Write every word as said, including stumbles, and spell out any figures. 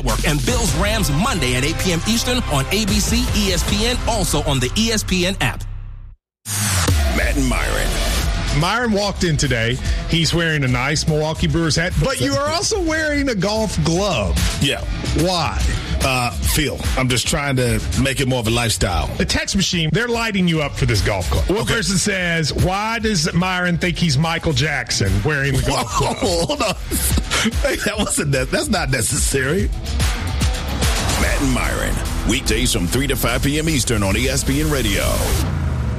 And Bills Rams Monday at eight p.m. Eastern on A B C, E S P N, also on the E S P N app. Matt and Myron. Myron walked in today. He's wearing a nice Milwaukee Brewers hat, but you are also wearing a golf glove. Yeah. Why? Uh, feel. I'm just trying to make it more of a lifestyle. The text machine, they're lighting you up for this golf club. One Okay. person says, why does Myron think he's Michael Jackson wearing the golf Whoa, club? hold on. Hey, that wasn't that. That's not necessary. Matt and Myron. Weekdays from three to five p.m. Eastern on E S P N Radio.